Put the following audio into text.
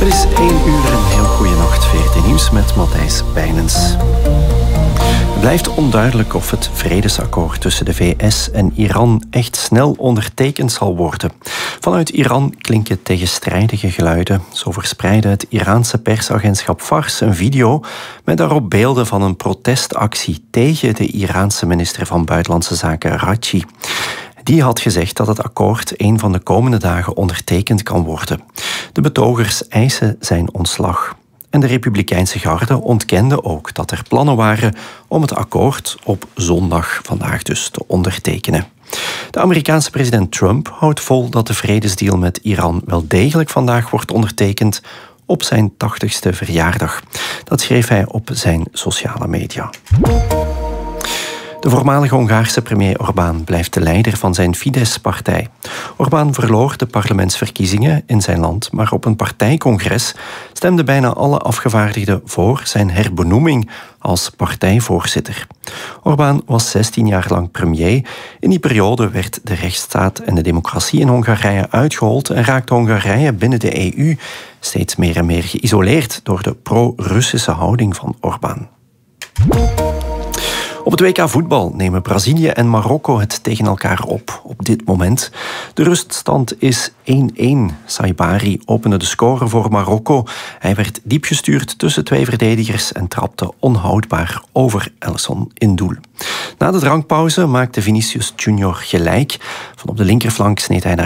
Het is 1 uur en heel goede nacht. VRT Nieuws met Matthijs Bijnens. Het blijft onduidelijk of het vredesakkoord tussen de VS en Iran echt snel ondertekend zal worden. Vanuit Iran klinken tegenstrijdige geluiden. Zo verspreidde het Iraanse persagentschap Fars een video met daarop beelden van een protestactie tegen de Iraanse minister van Buitenlandse Zaken Araghchi. Die had gezegd dat het akkoord een van de komende dagen ondertekend kan worden. De betogers eisen zijn ontslag. En de Republikeinse garde ontkende ook dat er plannen waren om het akkoord op zondag, vandaag dus, te ondertekenen. De Amerikaanse president Trump houdt vol dat de vredesdeal met Iran wel degelijk vandaag wordt ondertekend op zijn 80ste verjaardag. Dat schreef hij op zijn sociale media. De voormalige Hongaarse premier Orbán blijft de leider van zijn Fidesz-partij. Orbán verloor de parlementsverkiezingen in zijn land, maar op een partijcongres stemden bijna alle afgevaardigden voor zijn herbenoeming als partijvoorzitter. Orbán was 16 jaar lang premier. In die periode werd de rechtsstaat en de democratie in Hongarije uitgehold en raakte Hongarije binnen de EU steeds meer en meer geïsoleerd door de pro-Russische houding van Orbán. Op het WK voetbal nemen Brazilië en Marokko het tegen elkaar op dit moment. De ruststand is 1-1. Saibari opende de score voor Marokko. Hij werd diep gestuurd tussen 2 verdedigers en trapte onhoudbaar over Alisson in doel. Na de drankpauze maakte Vinicius Junior gelijk. Van op de linkerflank sneed hij naar